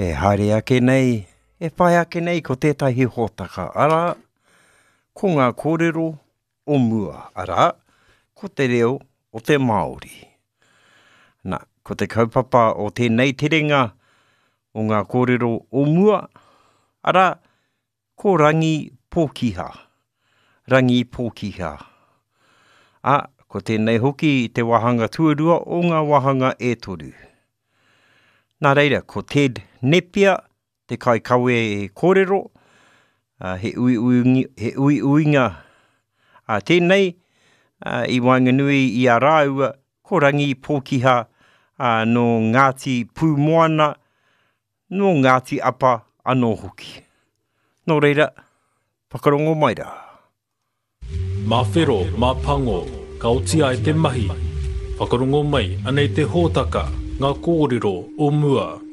E haere ake nei, e whai ake nei ko tētahi hōtaka. Ara, ko ngā kōrero o mua. Ara, ko te reo o te Māori. Nā, ko te kaupapa o tēnei terenga o ngā kōrero o mua. Ara, ko rangi pōkiha. Rangi pōkiha. Ko tēnei hoki te wahanga tuarua o ngā wahanga e toru. Nā reira, ko Ted Nepia, te kaikawe kōrero, he ui uinga tēnei, i Wainganui i a rāua, ko rangi pōkiha no Ngāti Pūmoana, no Ngāti Apa anō hoki. Nō reira, whakarongo mai rā. Mā whero, mā pango, ka otia e te mahi. Whakarongo mai, anei te hōtaka, ngā kōrero o mua.